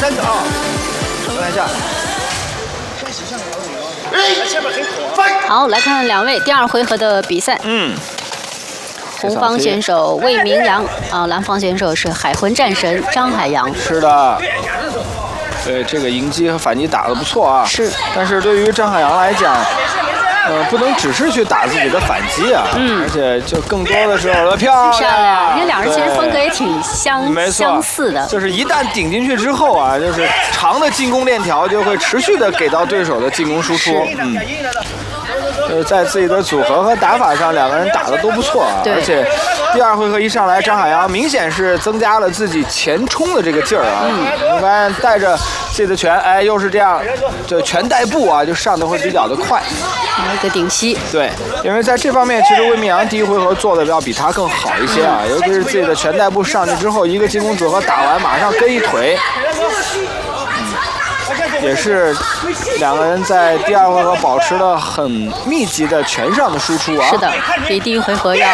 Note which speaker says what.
Speaker 1: 3个啊，看一下。
Speaker 2: 好，来看2位第2回合的比赛。红方选手魏明阳啊，蓝方选手是海魂战神张海洋。
Speaker 1: 是的。对，这个迎击和反击打得不错啊。
Speaker 2: 是。
Speaker 1: 但是对于张海洋来讲，不能只是去打自己的反击啊，而且就更多的时候漂亮。
Speaker 2: 人家2人其实风格也挺相似的。
Speaker 1: 就是一旦顶进去之后啊，就是长的进攻链条就会持续的给到对手的进攻输出。在自己的组合和打法上，2个人打得都不错啊。而且第2回合一上来，张海洋明显是增加了自己前冲的这个劲儿啊。你看带着自己的拳，哎，又是这样，就拳带步啊，就上的会比较的快。
Speaker 2: 一个顶膝。
Speaker 1: 对，因为在这方面，其实魏明阳第1回合做的要比他更好一些啊，尤其是自己的拳带步上去之后，一个进攻组合打完，马上跟一腿。也是2个人在第2回合保持了很密集的拳上的输出啊。
Speaker 2: 是的，比第1回合要